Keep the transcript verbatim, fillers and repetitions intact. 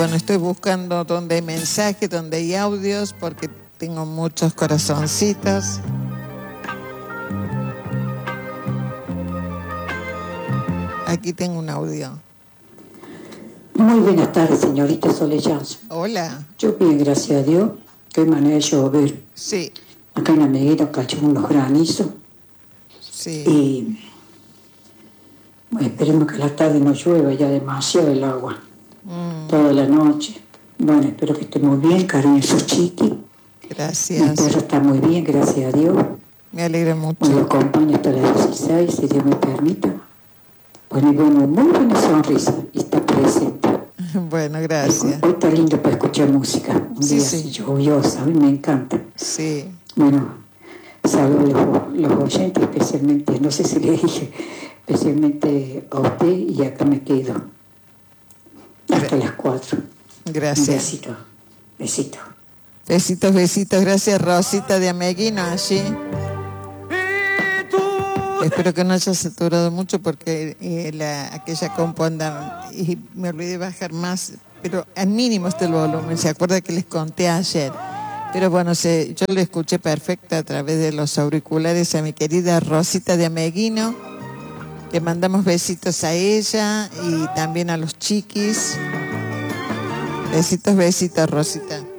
Bueno, estoy buscando donde hay mensajes, donde hay audios, porque tengo muchos corazoncitos. Aquí tengo un audio. Muy buenas tardes, señorita Soledad. Hola. Yo bien, gracias a Dios. Qué manera de llover. Sí. Acá en Ameguera cayó unos granizos. Sí. Y bueno, esperemos que la tarde no llueva ya demasiado el agua. Mm. Toda la noche. Bueno, espero que esté muy bien, cariño, sus chiquis. Gracias. Mi perro está muy bien, gracias a Dios. Me alegra mucho. Me lo acompaño hasta las dieciséis, si Dios me permita. Bueno, y bueno, muy buena sonrisa y está presente. Bueno, gracias. Hoy está lindo para escuchar música, un sí, día sí. así lluvioso, a mí me encanta. Sí. Bueno, saludo a los, los oyentes, especialmente, no sé si le dije, especialmente a usted, y acá me quedo hasta las cuatro. Gracias. Un besito, besito. Besitos, besitos. Gracias, Rosita de Ameguino, allí. Espero que no haya saturado mucho porque eh, la, aquella compu anda y me olvidé bajar más, pero al mínimo está el volumen. ¿Se acuerda que les conté ayer? Pero bueno, se, yo lo escuché perfecto a través de los auriculares a mi querida Rosita de Ameguino. Le mandamos besitos a ella y también a los chiquis. Besitos, besitos, Rosita.